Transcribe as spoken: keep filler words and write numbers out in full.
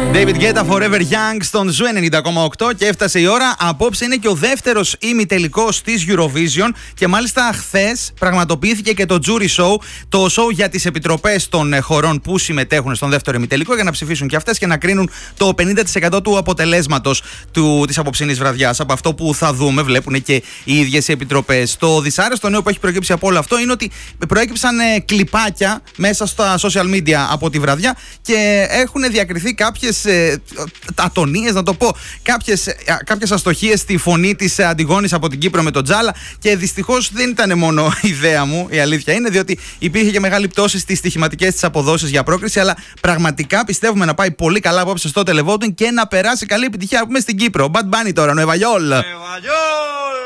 David Guetta, Forever Young στον Ζου ενενήντα κόμμα οκτώ και έφτασε η ώρα. Απόψε είναι και ο δεύτερος ημιτελικός της Eurovision και μάλιστα χθες πραγματοποιήθηκε και το Jury Show, το show για τις επιτροπές των χωρών που συμμετέχουν στον δεύτερο ημιτελικό για να ψηφίσουν και αυτές και να κρίνουν το πενήντα τοις εκατό του αποτελέσματος του, της απόψινής βραδιάς. Από αυτό που θα δούμε, βλέπουν και οι ίδιες οι επιτροπές. Το δυσάρεστο νέο που έχει προκύψει από όλο αυτό είναι ότι προέκυψαν ε, κλιπάκια μέσα στα social media από τη βραδιά και έχουν διακριθεί κάποιες ε, ατονίες, να το πω, κάποιες, ε, κάποιες αστοχίες στη φωνή της Αντιγόνης από την Κύπρο με τον Τζάλα και δυστυχώς δεν ήταν μόνο ιδέα μου, η αλήθεια είναι, διότι υπήρχε και μεγάλη πτώση στις στοιχηματικές της αποδόσεις για πρόκριση, αλλά πραγματικά πιστεύουμε να πάει πολύ καλά απόψε στο televoting και να περάσει καλή επιτυχία που είμαι στην Κύπρο. Bad Bunny τώρα, Nueva York.